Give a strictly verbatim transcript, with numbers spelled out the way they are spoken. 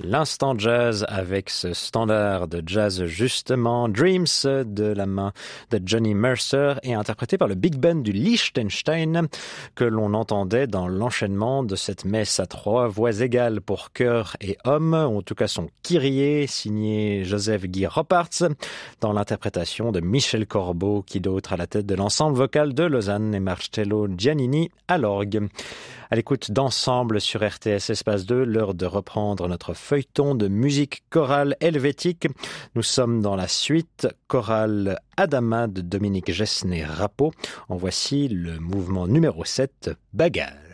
l'instant jazz avec ce standard de jazz justement, Dreams de la main de Johnny Mercer et interprété par le Big Band du Liechtenstein que l'on entendait dans l'enchaînement de cette messe à trois voix égales pour chœur et homme, en tout cas son Kyrie signé Joseph Guy Ropparts dans l'interprétation de Michel Corbeau qui d'autre à la tête de l'ensemble vocal de Lausanne et Marcello Giannini à l'orgue. À l'écoute d'Ensemble sur R T S Espace deux, l'heure de reprendre notre feuilleton de musique chorale helvétique. Nous sommes dans la suite chorale Adama de Dominique Gessner-Rappo. En voici le mouvement numéro sept, Bagage.